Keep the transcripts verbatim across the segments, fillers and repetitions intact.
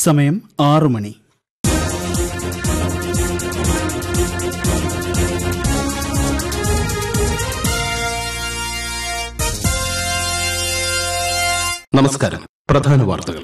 സമയം ആറു മണി. നമസ്കാരം. പ്രധാന വാർത്തകൾ.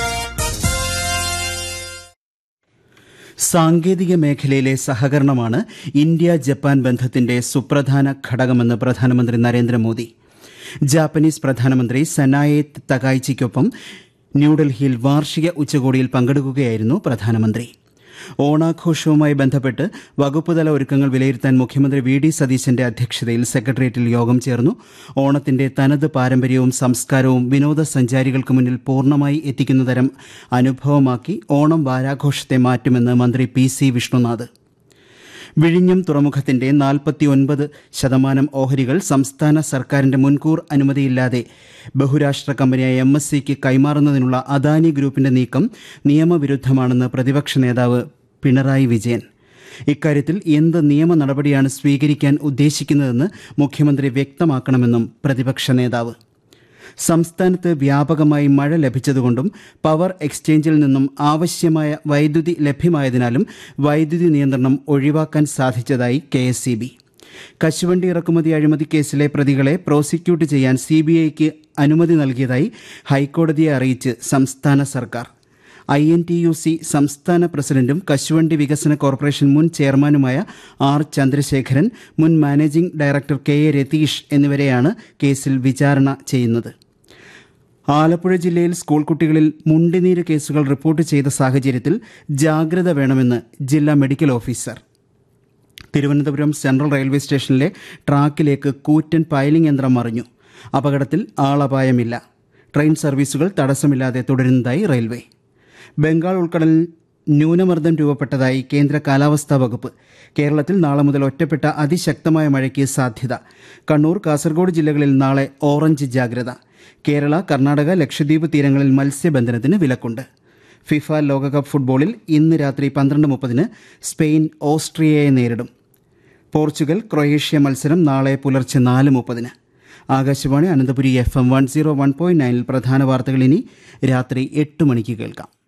സാങ്കേതിക മേഖലയിലെ സഹകരണമാണ് ഇന്ത്യ ജപ്പാൻ ബന്ധത്തിന്റെ സുപ്രധാന ഘടകമെന്ന് പ്രധാനമന്ത്രി നരേന്ദ്രമോദി. ജാപ്പനീസ് പ്രധാനമന്ത്രി സനായെ തകായിച്ചിക്കൊപ്പം ന്യൂഡൽഹിയിൽ വാർഷിക ഉച്ചകോടിയിൽ പങ്കെടുക്കുകയായിരുന്നു പ്രധാനമന്ത്രി. ഓണാഘോഷവുമായി ബന്ധപ്പെട്ട് വകുപ്പുതല ഒരുക്കങ്ങൾ വിലയിരുത്താൻ മുഖ്യമന്ത്രി വി ഡി സതീശന്റെ അധ്യക്ഷതയിൽ സെക്രട്ടേറിയറ്റിൽ യോഗം ചേർന്നു. ഓണത്തിന്റെ തനത് പാരമ്പര്യവും സംസ്കാരവും വിനോദസഞ്ചാരികൾക്ക് മുന്നിൽ പൂർണ്ണമായി എത്തിക്കുന്ന തരം അനുഭവമാക്കി ഓണം വാരാഘോഷത്തെ മാറ്റുമെന്ന് മന്ത്രി പി സി വിഷ്ണുനാഥ്. വിഴിഞ്ഞം തുറമുഖത്തിന്റെ നാൽപ്പത്തിയൊൻപത് ശതമാനം ഓഹരികൾ സംസ്ഥാന സർക്കാരിന്റെ മുൻകൂർ അനുമതിയില്ലാതെ ബഹുരാഷ്ട്ര കമ്പനിയായ എം എസ് സിക്ക് കൈമാറുന്നതിനുള്ള അദാനി ഗ്രൂപ്പിന്റെ നീക്കം നിയമവിരുദ്ധമാണെന്ന് പ്രതിപക്ഷ നേതാവ് പിണറായി വിജയൻ. ഇക്കാര്യത്തിൽ എന്ത് നിയമ നടപടിയാണ് സ്വീകരിക്കാൻ ഉദ്ദേശിക്കുന്നതെന്ന് മുഖ്യമന്ത്രി വ്യക്തമാക്കണമെന്നും പ്രതിപക്ഷ നേതാവ്. സംസ്ഥാനത്ത് വ്യാപകമായി മഴ ലഭിച്ചതുകൊണ്ടും പവർ എക്സ്ചേഞ്ചിൽ നിന്നും ആവശ്യമായ വൈദ്യുതി ലഭ്യമായതിനാലും വൈദ്യുതി നിയന്ത്രണം ഒഴിവാക്കാൻ സാധിച്ചതായി കെ എസ് ഇ ബി. കശുവണ്ടി ഇറക്കുമതി അഴിമതി കേസിലെ പ്രതികളെ പ്രോസിക്യൂട്ട് ചെയ്യാൻ സി ബി ഐക്ക് അനുമതി നൽകിയതായി ഹൈക്കോടതിയെ അറിയിച്ച് സംസ്ഥാന സർക്കാർ. I N T U C സംസ്ഥാന പ്രസിഡന്റും കശുവണ്ടി വികസന കോർപ്പറേഷൻ മുൻ ചെയർമാനുമായ ആർ ചന്ദ്രശേഖരൻ, മുൻ managing director K A Ratheesh എന്നിവരെയാണ് കേസിൽ വിചാരണ ചെയ്യുന്നത്. ആലപ്പുഴ ജില്ലയിൽ സ്കൂൾ കുട്ടികളിൽ മുണ്ടിനീര് കേസുകൾ റിപ്പോർട്ട് ചെയ്ത സാഹചര്യത്തിൽ ജാഗ്രത വേണമെന്ന് ജില്ലാ medical officer. Thiruvananthapuram central railway സ്റ്റേഷനിലെ ട്രാക്കിലേക്ക് കൂറ്റൻ പൈലിംഗ് യന്ത്രം മറിഞ്ഞു. അപകടത്തിൽ ആളപായമില്ല. ട്രെയിൻ സർവീസുകൾ തടസ്സമില്ലാതെ തുടരുന്നതായി റെയിൽവേ. ബംഗാൾ ഉൾക്കടലിൽ ന്യൂനമർദ്ദം രൂപപ്പെട്ടതായി കേന്ദ്ര കാലാവസ്ഥാ വകുപ്പ്. കേരളത്തിൽ നാളെ മുതൽ ഒറ്റപ്പെട്ട അതിശക്തമായ മഴയ്ക്ക് സാധ്യത. കണ്ണൂർ, കാസർഗോഡ് ജില്ലകളിൽ നാളെ ഓറഞ്ച് ജാഗ്രത. കേരള, കർണാടക, ലക്ഷദ്വീപ് തീരങ്ങളിൽ മത്സ്യബന്ധനത്തിന് വിലക്കുണ്ട്. ഫിഫ ലോകകപ്പ് ഫുട്ബോളിൽ ഇന്ന് രാത്രി പന്ത്രണ്ട് മുപ്പതിന് സ്പെയിൻ ഓസ്ട്രിയയെ നേരിടും. പോർച്ചുഗൽ ക്രൊയേഷ്യ മത്സരം നാളെ പുലർച്ചെ നാല് മുപ്പതിന്. Akashvani Ananthapuri F M one zero one point നയനിൽ പ്രധാന വാർത്തകൾ ഇനി രാത്രി എട്ട് മണിക്ക് കേൾക്കാം.